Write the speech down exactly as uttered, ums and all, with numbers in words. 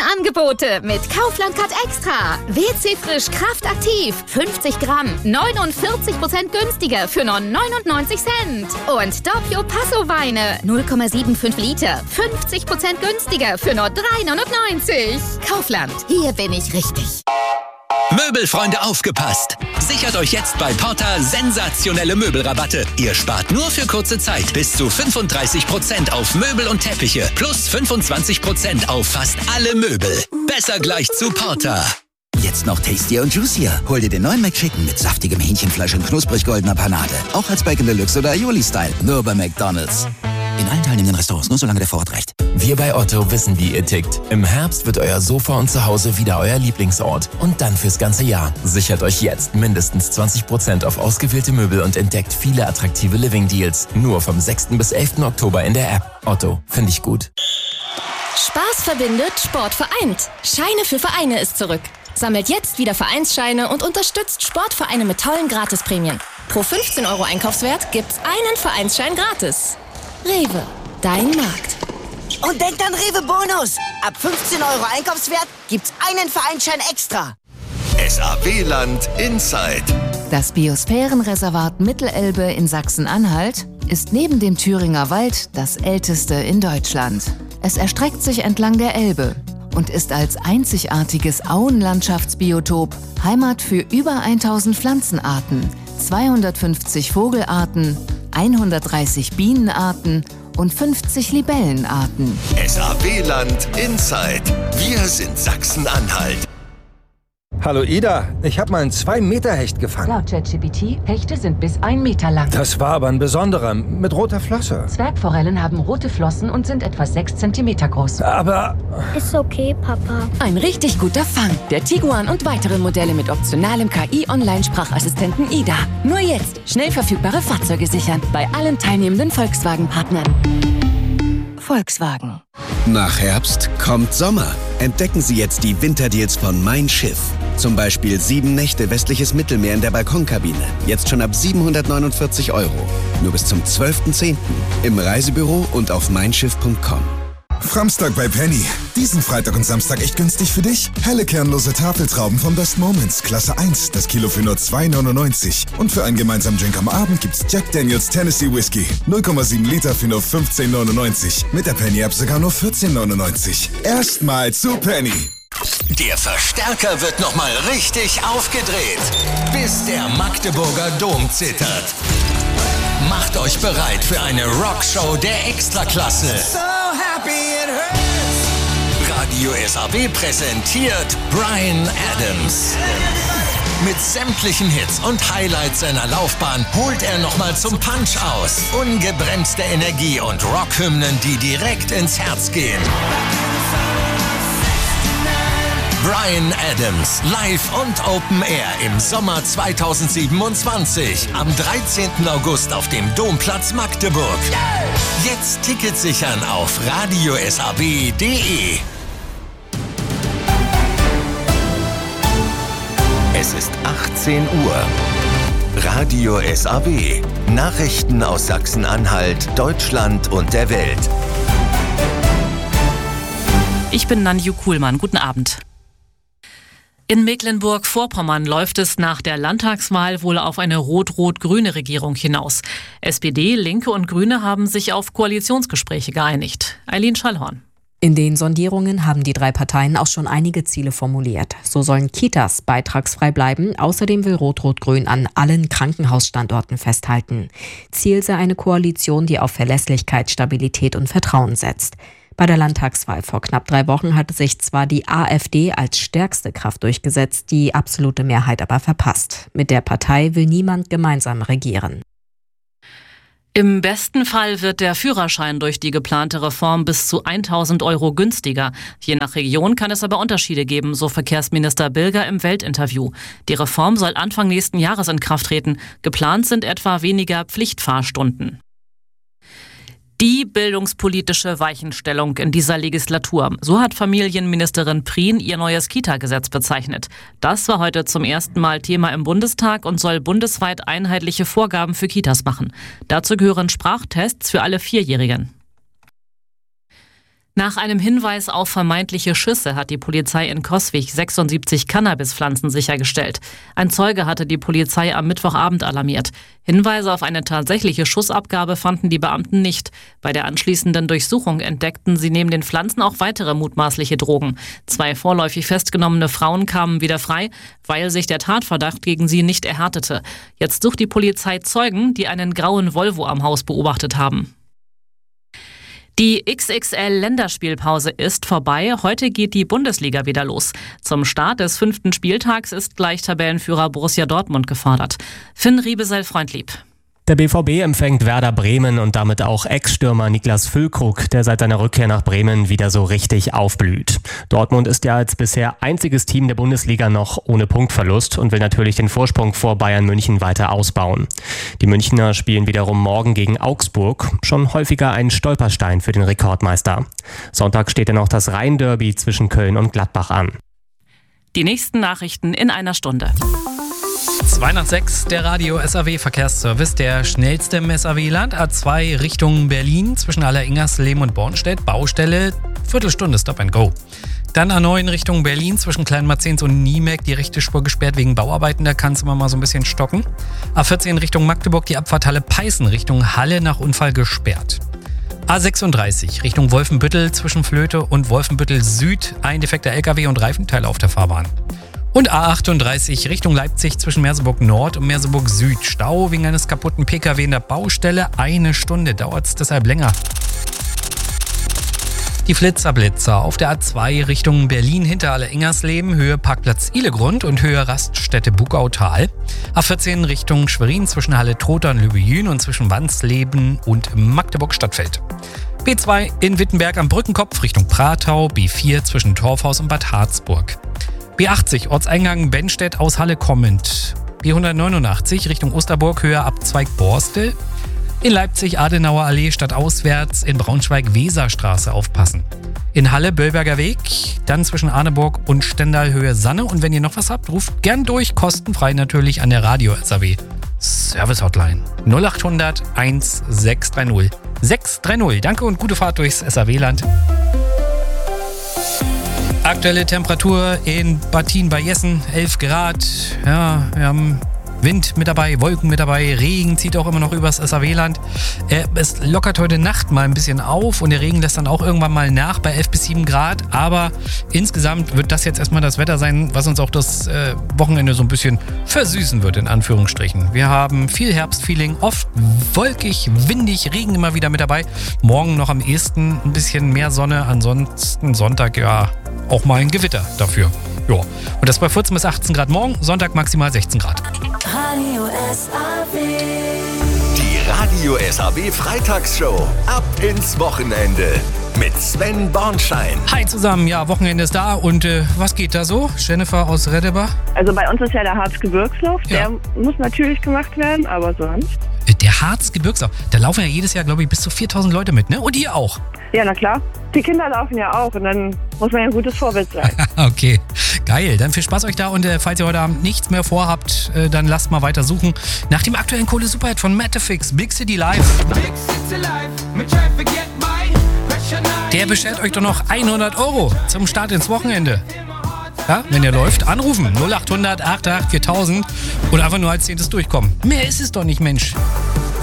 Angebote mit Kaufland Cut Extra. W C Frisch Kraftaktiv, fünfzig Gramm, neunundvierzig Prozent günstiger für nur neunundneunzig Cent. Und Doppio Passo Weine, null Komma fünfundsiebzig Liter, fünfzig Prozent günstiger für nur drei neunundneunzig. Kaufland, hier bin ich richtig. Möbelfreunde, aufgepasst! Sichert euch jetzt bei Porta sensationelle Möbelrabatte. Ihr spart nur für kurze Zeit bis zu fünfunddreißig Prozent auf Möbel und Teppiche plus fünfundzwanzig Prozent auf fast alle Möbel. Besser gleich zu Porta. Jetzt noch tastier und juicier. Hol dir den neuen McChicken mit saftigem Hähnchenfleisch und knusprig goldener Panade. Auch als Bacon Deluxe oder Aioli-Style. Nur bei McDonald's. In allen teilnehmenden Restaurants, nur solange der Vorrat reicht. Wir bei Otto wissen, wie ihr tickt. Im Herbst wird euer Sofa und Zuhause wieder euer Lieblingsort. Und dann fürs ganze Jahr. Sichert euch jetzt mindestens zwanzig Prozent auf ausgewählte Möbel und entdeckt viele attraktive Living-Deals. Nur vom sechsten bis elften Oktober in der App. Otto, finde ich gut. Spaß verbindet, Sport vereint. Scheine für Vereine ist zurück. Sammelt jetzt wieder Vereinsscheine und unterstützt Sportvereine mit tollen Gratisprämien. Pro fünfzehn Euro Einkaufswert gibt's einen Vereinsschein gratis. Rewe, dein Markt. Und denkt an Rewe Bonus. Ab fünfzehn Euro Einkaufswert gibt's einen Vereinsschein extra. S A W-Land Inside. Das Biosphärenreservat Mittelelbe in Sachsen-Anhalt ist neben dem Thüringer Wald das älteste in Deutschland. Es erstreckt sich entlang der Elbe und ist als einzigartiges Auenlandschaftsbiotop Heimat für über tausend Pflanzenarten, zweihundertfünfzig Vogelarten, hundertdreißig Bienenarten und fünfzig Libellenarten. S A W-Land Inside. Wir sind Sachsen-Anhalt. Hallo Ida, ich habe mal einen zwei Meter Hecht gefangen. Laut ChatGPT, Hechte sind bis ein Meter lang. Das war aber ein besonderer, mit roter Flosse. Zwergforellen haben rote Flossen und sind etwa sechs Zentimeter groß. Aber... Ist okay, Papa. Ein richtig guter Fang. Der Tiguan und weitere Modelle mit optionalem K I-Online-Sprachassistenten Ida. Nur jetzt schnell verfügbare Fahrzeuge sichern. Bei allen teilnehmenden Volkswagen-Partnern. Volkswagen. Nach Herbst kommt Sommer. Entdecken Sie jetzt die Winterdeals von Mein Schiff. Zum Beispiel sieben Nächte westliches Mittelmeer in der Balkonkabine. Jetzt schon ab siebenhundertneunundvierzig Euro. Nur bis zum zwölften zehnten im Reisebüro und auf meinschiff punkt com. Framstag bei Penny. Diesen Freitag und Samstag echt günstig für dich? Helle kernlose Tafeltrauben von Best Moments, Klasse eins, das Kilo für nur zwei neunundneunzig. Und für einen gemeinsamen Drink am Abend gibt's Jack Daniels Tennessee Whiskey. null Komma sieben Liter für nur fünfzehn neunundneunzig. Mit der Penny-App sogar nur vierzehn neunundneunzig. Erstmal zu Penny. Der Verstärker wird nochmal richtig aufgedreht, bis der Magdeburger Dom zittert. Macht euch bereit für eine Rockshow der Extraklasse. So happy it hurts. Radio S A W präsentiert Bryan Adams. Mit sämtlichen Hits und Highlights seiner Laufbahn holt er nochmal zum Punch aus. Ungebremste Energie und Rockhymnen, die direkt ins Herz gehen. Bryan Adams, live und Open Air im Sommer zweitausendsiebenundzwanzig. Am dreizehnten August auf dem Domplatz Magdeburg. Jetzt Tickets sichern auf radio s a w punkt d e. Es ist achtzehn Uhr. Radio S A W. Nachrichten aus Sachsen-Anhalt, Deutschland und der Welt. Ich bin Nanju Kuhlmann. Guten Abend. In Mecklenburg-Vorpommern läuft es nach der Landtagswahl wohl auf eine rot-rot-grüne Regierung hinaus. S P D, Linke und Grüne haben sich auf Koalitionsgespräche geeinigt. Eileen Schallhorn. In den Sondierungen haben die drei Parteien auch schon einige Ziele formuliert. So sollen Kitas beitragsfrei bleiben. Außerdem will Rot-Rot-Grün an allen Krankenhausstandorten festhalten. Ziel sei eine Koalition, die auf Verlässlichkeit, Stabilität und Vertrauen setzt. Bei der Landtagswahl vor knapp drei Wochen hatte sich zwar die AfD als stärkste Kraft durchgesetzt, die absolute Mehrheit aber verpasst. Mit der Partei will niemand gemeinsam regieren. Im besten Fall wird der Führerschein durch die geplante Reform bis zu tausend Euro günstiger. Je nach Region kann es aber Unterschiede geben, so Verkehrsminister Bilger im Weltinterview. Die Reform soll Anfang nächsten Jahres in Kraft treten. Geplant sind etwa weniger Pflichtfahrstunden. Die bildungspolitische Weichenstellung in dieser Legislatur. So hat Familienministerin Prien ihr neues Kita-Gesetz bezeichnet. Das war heute zum ersten Mal Thema im Bundestag und soll bundesweit einheitliche Vorgaben für Kitas machen. Dazu gehören Sprachtests für alle Vierjährigen. Nach einem Hinweis auf vermeintliche Schüsse hat die Polizei in Coswig sechsundsiebzig Cannabispflanzen sichergestellt. Ein Zeuge hatte die Polizei am Mittwochabend alarmiert. Hinweise auf eine tatsächliche Schussabgabe fanden die Beamten nicht. Bei der anschließenden Durchsuchung entdeckten sie neben den Pflanzen auch weitere mutmaßliche Drogen. Zwei vorläufig festgenommene Frauen kamen wieder frei, weil sich der Tatverdacht gegen sie nicht erhärtete. Jetzt sucht die Polizei Zeugen, die einen grauen Volvo am Haus beobachtet haben. Die X X L-Länderspielpause ist vorbei. Heute geht die Bundesliga wieder los. Zum Start des fünften Spieltags ist gleich Tabellenführer Borussia Dortmund gefordert. Finn Riebesell-Freundlieb. Der B V B empfängt Werder Bremen und damit auch Ex-Stürmer Niklas Füllkrug, der seit seiner Rückkehr nach Bremen wieder so richtig aufblüht. Dortmund ist ja als bisher einziges Team der Bundesliga noch ohne Punktverlust und will natürlich den Vorsprung vor Bayern München weiter ausbauen. Die Münchner spielen wiederum morgen gegen Augsburg, schon häufiger ein Stolperstein für den Rekordmeister. Sonntag steht dann auch das Rhein-Derby zwischen Köln und Gladbach an. Die nächsten Nachrichten in einer Stunde. zwei nach sechs, der Radio-S A W-Verkehrsservice, der schnellste im S A W-Land. A zwei Richtung Berlin zwischen Alleringersleben und Bornstedt. Baustelle, Viertelstunde Stop and Go. Dann A neun Richtung Berlin zwischen Kleinmarzens und Niemek. Die rechte Spur gesperrt wegen Bauarbeiten, da kann es immer mal so ein bisschen stocken. A vierzehn Richtung Magdeburg, die Abfahrt Halle-Peißen Richtung Halle nach Unfall gesperrt. A sechsunddreißig Richtung Wolfenbüttel zwischen Flöte und Wolfenbüttel Süd. Ein defekter L K W und Reifenteile auf der Fahrbahn. Und A achtunddreißig Richtung Leipzig zwischen Merseburg Nord und Merseburg Süd. Stau wegen eines kaputten P K W in der Baustelle. Eine Stunde dauert es deshalb länger. Die Flitzerblitzer auf der A zwei Richtung Berlin hinter Alleringersleben, Höhe Parkplatz Ihlegrund und Höhe Raststätte Bugautal. A vierzehn Richtung Schwerin zwischen Halle-Trotha und Lübejün und zwischen Wansleben und Magdeburg-Stadtfeld. B zwei in Wittenberg am Brückenkopf Richtung Pratau, B vier zwischen Torfhaus und Bad Harzburg. B achtzig Ortseingang Benstedt aus Halle kommend. B hundertneunundachtzig Richtung Osterburg, Höhe Abzweig Borstel. In Leipzig Adenauer Allee stadtauswärts, in Braunschweig Weserstraße aufpassen. In Halle Böllberger Weg, dann zwischen Arneburg und Stendal Höhe Sanne. Und wenn ihr noch was habt, ruft gern durch, kostenfrei natürlich an der Radio-S A W Service Hotline null acht hundert eins sechs drei null sechs drei null. Danke und gute Fahrt durchs S A W-Land. Aktuelle Temperatur in Bad Tien bei Jessen, elf Grad. Ja, wir haben Wind mit dabei, Wolken mit dabei, Regen zieht auch immer noch übers S A W-Land. Äh, es lockert heute Nacht mal ein bisschen auf und der Regen lässt dann auch irgendwann mal nach bei elf bis sieben Grad. Aber insgesamt wird das jetzt erstmal das Wetter sein, was uns auch das äh, Wochenende so ein bisschen versüßen wird, in Anführungsstrichen. Wir haben viel Herbstfeeling, oft wolkig, windig, Regen immer wieder mit dabei. Morgen noch am ehesten ein bisschen mehr Sonne, ansonsten Sonntag ja auch mal ein Gewitter dafür. Ja, und das bei vierzehn bis achtzehn Grad morgen, Sonntag maximal sechzehn Grad. Radio S A W. Die Radio S A W Freitagsshow. Ab ins Wochenende. Mit Sven Bornschein. Hi zusammen, ja, Wochenende ist da und äh, was geht da so? Jennifer aus Reddebach? Also bei uns ist ja der Harzgebirgslauf, Ja. der muss natürlich gemacht werden, aber sonst. Der Harzgebirgslauf, da laufen ja jedes Jahr, glaube ich, bis zu viertausend Leute mit, ne? Und ihr auch? Ja, na klar. Die Kinder laufen ja auch und dann muss man ja ein gutes Vorbild sein. Okay, geil. Dann viel Spaß euch da und äh, falls ihr heute Abend nichts mehr vorhabt, äh, dann lasst mal weiter suchen nach dem aktuellen Kohle-Superhit von Mattafix, Big City Live. Der beschert euch doch noch hundert Euro zum Start ins Wochenende. Ja, wenn ihr läuft, anrufen null acht hundert acht acht viertausend oder einfach nur als zehntes durchkommen. Mehr ist es doch nicht, Mensch.